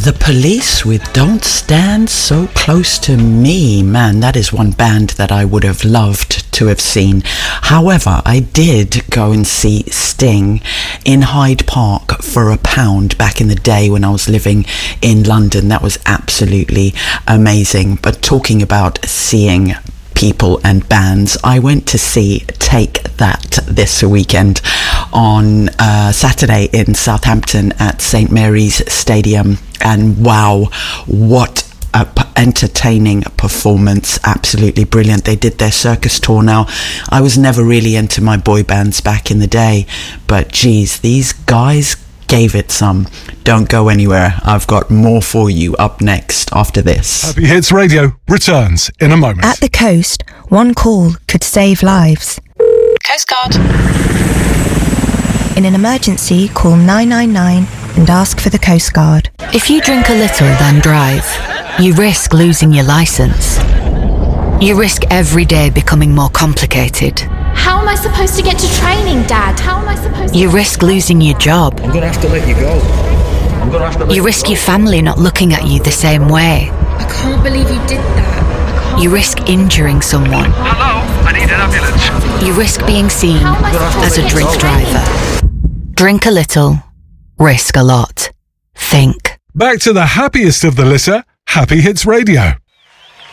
The Police with Don't Stand So Close to Me. Man, that is one band that I would have loved to have seen. However, I did go and see Sting in Hyde Park for £1 back in the day when I was living in London. That was absolutely amazing. But talking about seeing people and bands, I went to see Take That this weekend on Saturday in Southampton at St Mary's Stadium, and wow, what a entertaining performance. Absolutely brilliant. They did their circus tour. Now, I was never really into my boy bands back in the day, but geez, these guys gave it some. Don't go anywhere. I've got more for you up next after this. Happy Hits Radio returns in a moment. At the coast, one call could save lives. Coast Guard. In an emergency, call 999 and ask for the Coast Guard. If you drink a little, then drive, you risk losing your licence. You risk every day becoming more complicated. How am I supposed to get to training, Dad? How am I supposed to... You risk losing your job. I'm going to have to let you go. You risk your family not looking at you the same way. I can't believe you did that. You risk injuring someone. Hello, I need an ambulance. You risk being seen How am I as supposed to a get drink to driver. Drink a little, risk a lot. Think. Back to the happiest of the litter, Happy Hits Radio.